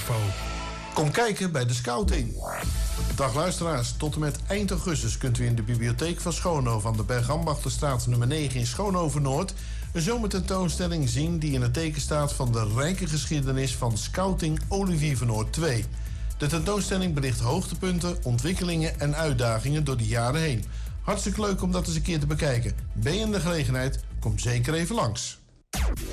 Expo. Kom kijken bij de scouting. Dag luisteraars, tot en met eind augustus kunt u in de bibliotheek van Schoonhoven aan de Bergambachterstraat nummer 9 in Schoonhoven-Noord een zomertentoonstelling zien die in het teken staat van de rijke geschiedenis van Scouting Olivier van Noord 2. De tentoonstelling belicht hoogtepunten, ontwikkelingen en uitdagingen door de jaren heen. Hartstikke leuk om dat eens een keer te bekijken. Ben je in de gelegenheid? Kom zeker even langs.